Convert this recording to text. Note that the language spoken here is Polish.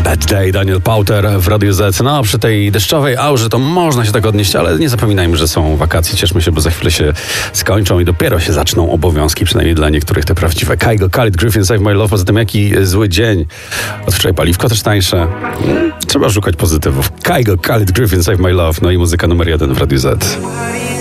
Bad Day, Daniel Powter w Radiu Z. No, przy tej deszczowej aurze to można się tak odnieść, ale nie zapominajmy, że są wakacje. Cieszmy się, bo za chwilę się skończą i dopiero się zaczną obowiązki, przynajmniej dla niektórych te prawdziwe. Kygo, Khalid, Griffin, Save My Love. Poza tym jaki zły dzień. Od wczoraj paliwko też tańsze. Trzeba szukać pozytywów. Kygo, Khalid, Griffin, Save My Love. No i muzyka numer 1 w Radiu Z.